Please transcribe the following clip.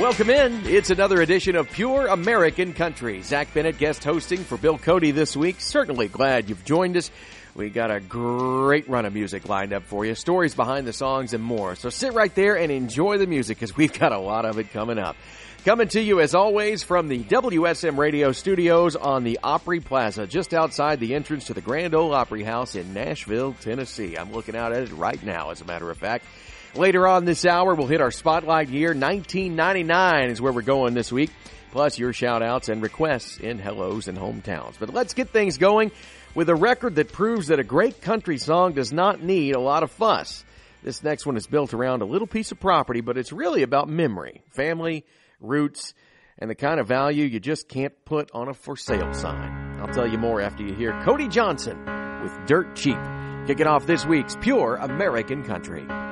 Welcome in. It's another edition of Pure American Country. Zach Bennett guest hosting for Bill Cody this week. Certainly glad you've joined us. We got a great run of music lined up for you, stories behind the songs and more. So sit right there and enjoy the music because we've got a lot of it coming up. Coming to you, as always, from the WSM Radio studios on the Opry Plaza, just outside the entrance to the Grand Ole Opry House in Nashville, Tennessee. I'm looking out at it right now, as a matter of fact. Later on this hour, we'll hit our spotlight year. 1999 is where we're going this week, plus your shout-outs and requests in hellos and hometowns. But let's get things going with a record that proves that a great country song does not need a lot of fuss. This next one is built around a little piece of property, but it's really about memory, family, roots, and the kind of value you just can't put on a for sale sign. I'll tell you more after you hear Cody Johnson with Dirt Cheap. Kicking off this week's Pure American Country.